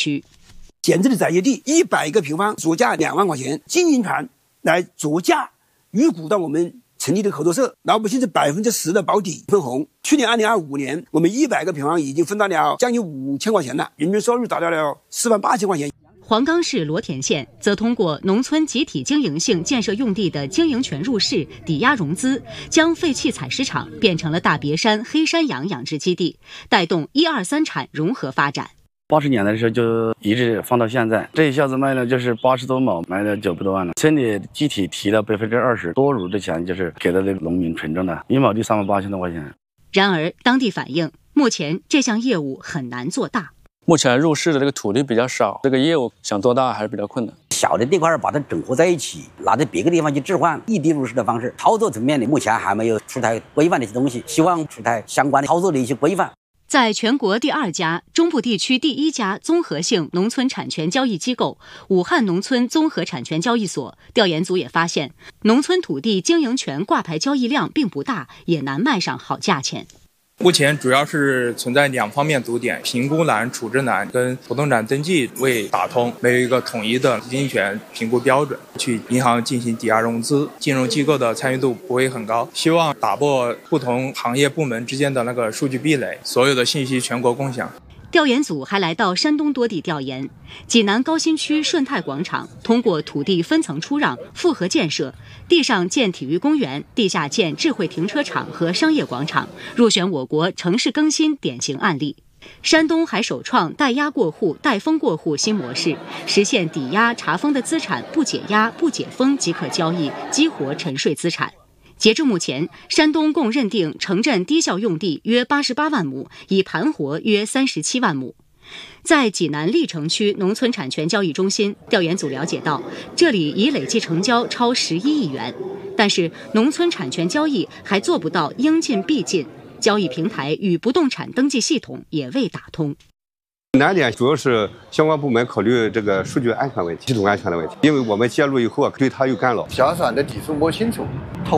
区。 闲置的在业地100个平方，作价2万块钱，经营权来作价预估到我们成立的合作社，老百姓是10%的保底分红。去年2025年，我们100个平方已经分到了将近5000块钱了，人均收入达到了48000块钱。 黄冈市罗田县则通过农村集体经营性建设用地的经营权入市、抵押融资，将废弃采石场变成了大别山黑山羊养殖基地，带动1、2、3产融合发展。 80年代的时候就一直放到现在，这一下子卖了就是80多亩，卖了900多万了。村里集体提了20%多入的钱，就是给到这个农民群众的，1亩地38000多块钱。 然而，当地反映，目前这项业务很难做大。 目前入市的这个土地比较少，这个业务想做大还是比较困难。 小的地块把它整合在一起，拿到别个地方去置换，异地入市的方式，操作层面里目前还没有出台规范的一些东西，希望出台相关的操作的一些规范。 在全国第2家、中部地区第1家综合性农村产权交易机构武汉农村综合产权交易所，调研组也发现，农村土地经营权挂牌交易量并不大，也难卖上好价钱。 目前主要是存在2方面堵点，评估难、处置难跟不动产登记未打通，没有一个统一的经营权评估标准，去银行进行抵押融资，金融机构的参与度不会很高。希望打破不同行业部门之间的那个数据壁垒，所有的信息全国共享。 调研组还来到山东多地调研，济南高新区顺泰广场通过土地分层出让、复合建设，地上建体育公园，地下建智慧停车场和商业广场，入选我国城市更新典型案例。山东还首创代押过户、代封过户新模式，实现抵押查封的资产不解押、不解封即可交易，激活沉睡资产。截至目前，山东共认定城镇低效用地约88万亩，已盘活约37万亩。在济南历城区农村产权交易中心，调研组了解到，这里已累计成交超11亿元，但是农村产权交易还做不到应尽必尽，交易平台与不动产登记系统也未打通。 难点主要是相关部门考虑这个数据安全问题、系统安全的问题，因为我们介入以后对它有干扰。 小散的底数摸清楚，